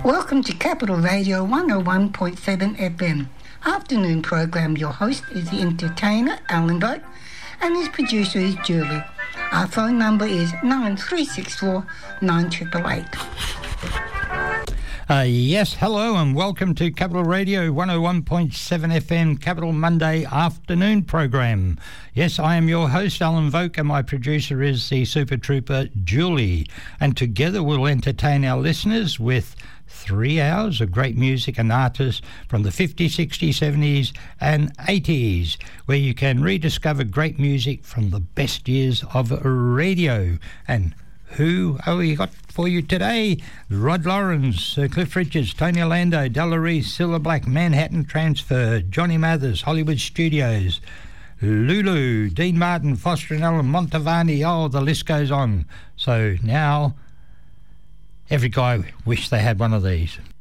Welcome to Capital Radio 101.7 FM. Afternoon program. Your host is the entertainer, Alan Vogt, and his producer is Julie. Our phone number is 9364 9888. Yes, hello and welcome to Capital Radio 101.7 FM Capital Monday afternoon program. Yes, I am your host, Alan Vogt, and my producer is the Super Trooper, Julie. And together we'll entertain our listeners with 3 hours of great music and artists from the 50s, 60s, 70s and 80s, where you can rediscover great music from the best years of radio. And who we got for you today? Rod Lawrence, Cliff Richards, Tony Orlando, Della Reese, Cilla Black, Manhattan Transfer, Johnny Mathers, Hollywood Studios, Lulu, Dean Martin, Foster and Allen, Montavani. Oh, the list goes on. So now every guy wished they had one of these.